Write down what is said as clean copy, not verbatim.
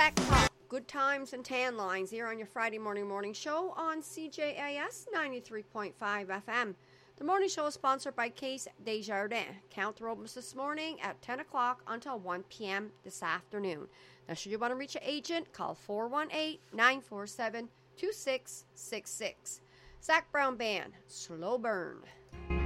Sack Talk, Good Times and Tan Lines here on your Friday morning show on CJAS 93.5 FM. The morning show is sponsored by Case Desjardins. Counter opens this morning at 10 o'clock until 1 p.m. this afternoon. Now, should you want to reach an agent, call 418-947-2666. Zach Brown Band, Slow Burn.